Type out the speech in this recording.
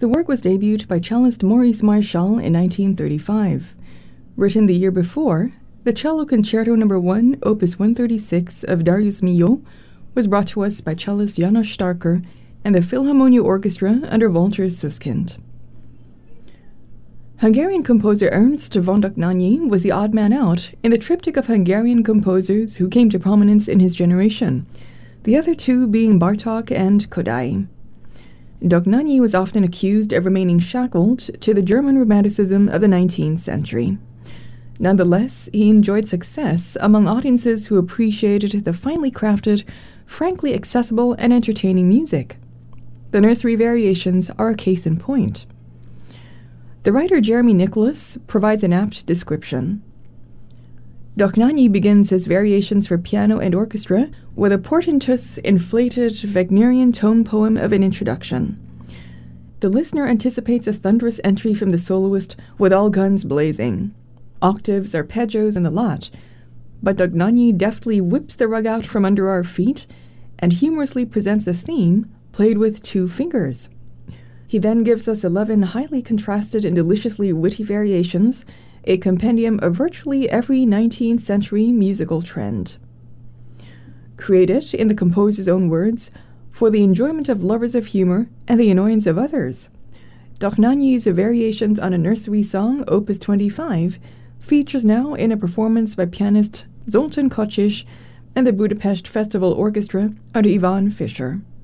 The work was debuted by cellist Maurice Marchal in 1935. Written the year before, the Cello Concerto No. 1, Opus 136 of Darius Milhaud was brought to us by cellist János Starker and the Philharmonia Orchestra under Walter Susskind. Hungarian composer Ernst von Dohnányi was the odd man out in the triptych of Hungarian composers who came to prominence in his generation, the other two being Bartók and Kodály. Dohnányi was often accused of remaining shackled to the German Romanticism of the 19th century. Nonetheless, he enjoyed success among audiences who appreciated the finely crafted, frankly accessible and entertaining music. The nursery variations are a case in point. The writer Jeremy Nicholas provides an apt description. Dohnányi begins his variations for piano and orchestra with a portentous, inflated Wagnerian tone poem of an introduction. The listener anticipates a thunderous entry from the soloist with all guns blazing, octaves, arpeggios, and the lot, but Dohnányi deftly whips the rug out from under our feet and humorously presents the theme played with 2 fingers. He then gives us 11 highly contrasted and deliciously witty variations, a compendium of virtually every 19th century musical trend. Created, in the composer's own words, for the enjoyment of lovers of humor and the annoyance of others, Dohnányi's variations on a nursery song, Opus 25, features now in a performance by pianist Zoltán Kocsich and the Budapest Festival Orchestra under Ivan Fischer.